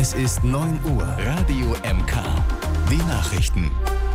Es ist 9 Uhr. Radio MK. Die Nachrichten.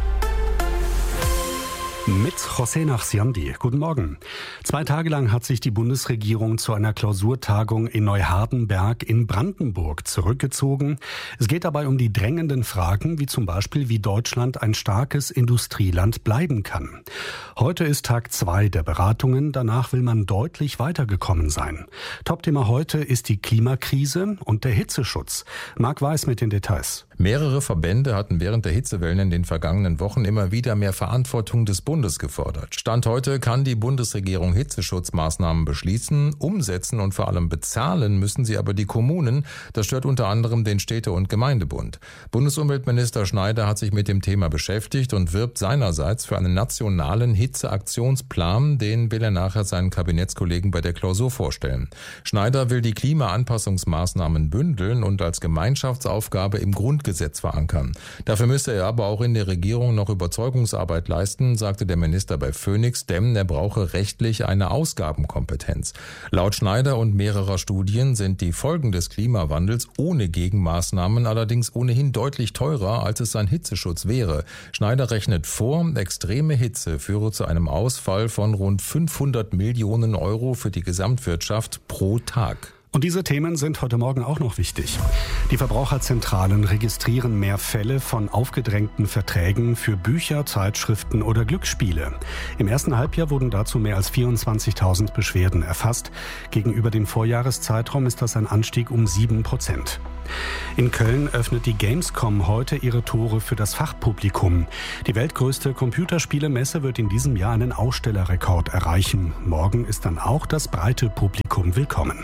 Mit José Nachsiandi. Guten Morgen. 2 Tage lang hat sich die Bundesregierung zu einer Klausurtagung in Neuhardenberg in Brandenburg zurückgezogen. Es geht dabei um die drängenden Fragen, wie zum Beispiel, wie Deutschland ein starkes Industrieland bleiben kann. Heute ist Tag 2 der Beratungen. Danach will man deutlich weitergekommen sein. Topthema heute ist die Klimakrise und der Hitzeschutz. Marc Weiß mit den Details. Mehrere Verbände hatten während der Hitzewellen in den vergangenen Wochen immer wieder mehr Verantwortung des Bundes gefordert. Stand heute kann die Bundesregierung Hitzeschutzmaßnahmen beschließen, umsetzen und vor allem bezahlen müssen sie aber die Kommunen. Das stört unter anderem den Städte- und Gemeindebund. Bundesumweltminister Schneider hat sich mit dem Thema beschäftigt und wirbt seinerseits für einen nationalen Hitzeaktionsplan. Den will er nachher seinen Kabinettskollegen bei der Klausur vorstellen. Schneider will die Klimaanpassungsmaßnahmen bündeln und als Gemeinschaftsaufgabe im Grundgesetz verankern. Dafür müsse er aber auch in der Regierung noch Überzeugungsarbeit leisten, sagte der Minister bei Phoenix, denn er brauche rechtlich eine Ausgabenkompetenz. Laut Schneider und mehrerer Studien sind die Folgen des Klimawandels ohne Gegenmaßnahmen allerdings ohnehin deutlich teurer, als es ein Hitzeschutz wäre. Schneider rechnet vor, extreme Hitze führe zu einem Ausfall von rund 500 Millionen Euro für die Gesamtwirtschaft pro Tag. Und diese Themen sind heute Morgen auch noch wichtig. Die Verbraucherzentralen registrieren mehr Fälle von aufgedrängten Verträgen für Bücher, Zeitschriften oder Glücksspiele. Im ersten Halbjahr wurden dazu mehr als 24.000 Beschwerden erfasst. Gegenüber dem Vorjahreszeitraum ist das ein Anstieg um 7%. In Köln öffnet die Gamescom heute ihre Tore für das Fachpublikum. Die weltgrößte Computerspielemesse wird in diesem Jahr einen Ausstellerrekord erreichen. Morgen ist dann auch das breite Publikum willkommen.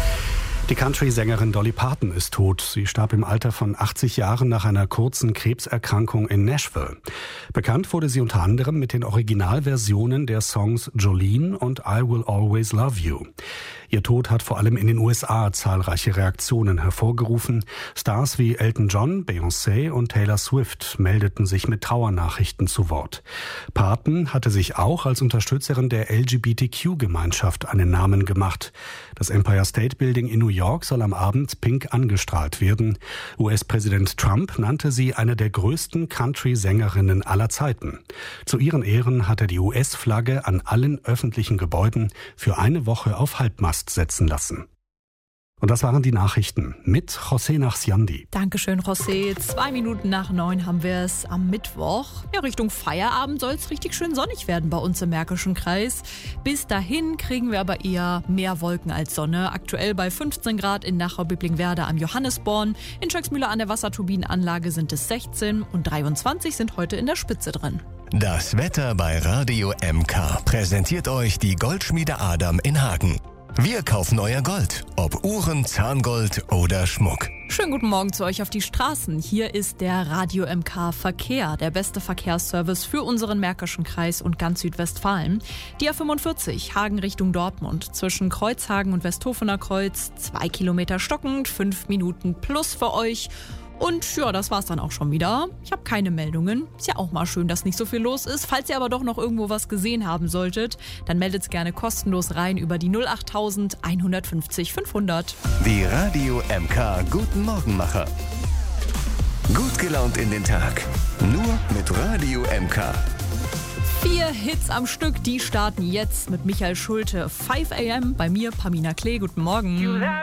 Die Country-Sängerin Dolly Parton ist tot. Sie starb im Alter von 80 Jahren nach einer kurzen Krebserkrankung in Nashville. Bekannt wurde sie unter anderem mit den Originalversionen der Songs Jolene und I Will Always Love You. Ihr Tod hat vor allem in den USA zahlreiche Reaktionen hervorgerufen. Stars wie Elton John, Beyoncé und Taylor Swift meldeten sich mit Trauernachrichten zu Wort. Parton hatte sich auch als Unterstützerin der LGBTQ-Gemeinschaft einen Namen gemacht. Das Empire State Building in New York soll am Abend pink angestrahlt werden. US-Präsident Trump nannte sie eine der größten Country-Sängerinnen aller Zeiten. Zu ihren Ehren hat er die US-Flagge an allen öffentlichen Gebäuden für eine Woche auf Halbmast setzen lassen. Und das waren die Nachrichten mit José Nachsiandi. Dankeschön, José. 2 Minuten nach 9 haben wir es am Mittwoch. Ja, Richtung Feierabend soll es richtig schön sonnig werden bei uns im Märkischen Kreis. Bis dahin kriegen wir aber eher mehr Wolken als Sonne. Aktuell bei 15 Grad in Nachau-Biblingenwerda am Johannesborn. In Schöcksmühle an der Wasserturbinenanlage sind es 16 und 23 sind heute in der Spitze drin. Das Wetter bei Radio MK präsentiert euch die Goldschmiede Adam in Hagen. Wir kaufen euer Gold, ob Uhren, Zahngold oder Schmuck. Schönen guten Morgen zu euch auf die Straßen. Hier ist der Radio MK Verkehr, der beste Verkehrsservice für unseren Märkischen Kreis und ganz Südwestfalen. Die A45 Hagen Richtung Dortmund zwischen Kreuzhagen und Westhofener Kreuz, 2 Kilometer stockend, 5 Minuten plus für euch. Und ja, das war's dann auch schon wieder. Ich habe keine Meldungen. Ist ja auch mal schön, dass nicht so viel los ist. Falls ihr aber doch noch irgendwo was gesehen haben solltet, dann meldet's gerne kostenlos rein über die 08000 150 500. Die Radio MK Guten Morgenmacher. Gut gelaunt in den Tag. Nur mit Radio MK. 4 Hits am Stück, die starten jetzt mit Michael Schulte. 5 AM, bei mir Pamina Klee. Guten Morgen.